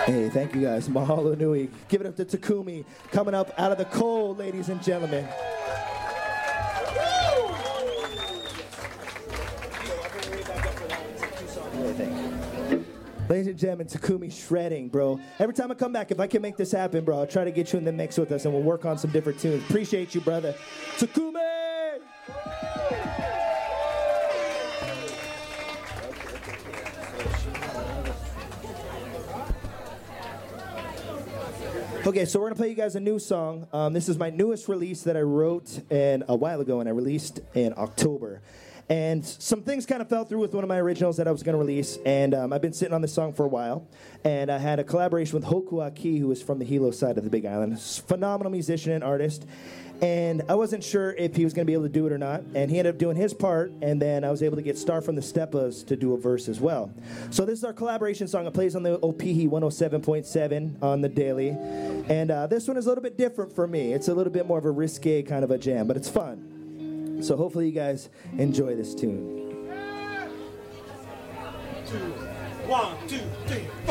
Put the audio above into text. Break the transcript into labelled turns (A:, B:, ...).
A: Hey, thank you guys. Mahalo nui. Give it up to Takumi, coming up out of the cold, ladies and gentlemen. Ladies and gentlemen, Takumi shredding, bro. Every time I come back, if I can make this happen, bro, I'll try to get you in the mix with us and we'll work on some different tunes. Appreciate you, brother. Takumi! Okay, so we're going to play you guys a new song. This is my newest release that I wrote a while ago and I released in October. And some things kind of fell through with one of my originals that I was going to release. And I've been sitting on this song for a while. And I had a collaboration with Hoku Aki, who is from the Hilo side of the Big Island. Phenomenal musician and artist. And I wasn't sure if he was going to be able to do it or not. And he ended up doing his part. And then I was able to get Star from the Stepas to do a verse as well. So this is our collaboration song. It plays on the Opihi 107.7 on the daily. And this one is a little bit different for me. It's a little bit more of a risque kind of a jam, but it's fun. So hopefully you guys enjoy this tune.
B: 1, 2, 3.